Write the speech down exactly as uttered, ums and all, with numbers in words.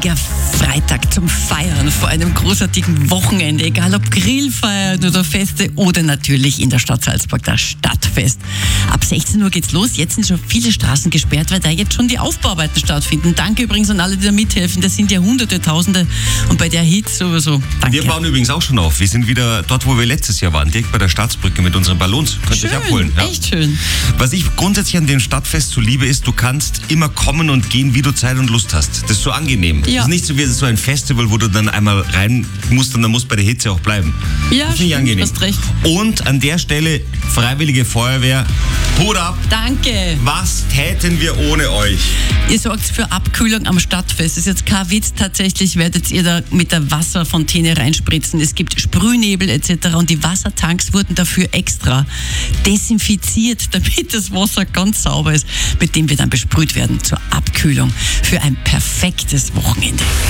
richtiger Freitag zum Feiern vor einem großartigen Wochenende, egal ob Grillfeiern oder Feste oder natürlich in der Stadt Salzburg das Stadtfest. Ab sechzehn Uhr geht's los. Jetzt sind schon viele Straßen gesperrt, weil da jetzt schon die Aufbauarbeiten stattfinden. Danke übrigens an alle, die da mithelfen. Das sind ja Hunderte, Tausende und bei der Hitze sowieso. Danke. Wir bauen übrigens auch schon auf. Wir sind wieder dort, wo wir letztes Jahr waren, direkt bei der Staatsbrücke mit unseren Ballons. Könnt ihr euch abholen. Ja. Echt schön. Was ich grundsätzlich an dem Stadtfest so liebe, ist, du kannst immer kommen und gehen, wie du Zeit und Lust hast. Das ist so angenehm. Ja. Das ist nicht so wie so ein Festival, wo du dann einmal rein musst und dann musst bei der Hitze auch bleiben. Ja, das finde ich angenehm. hast recht. Und an der Stelle, Freiwillige Feuerwehr, Hut ab. Danke. Was täten wir ohne euch? Ihr sorgt für Abkühlung am Stadtfest. Das ist jetzt kein Witz. Tatsächlich werdet ihr da mit der Wasserfontäne reinspritzen. Es gibt Sprühnebel et cetera. Und die Wassertanks wurden dafür extra desinfiziert, damit das Wasser ganz sauber ist, mit dem wir dann besprüht werden zur Abkühlung für ein perfektes Wochenende.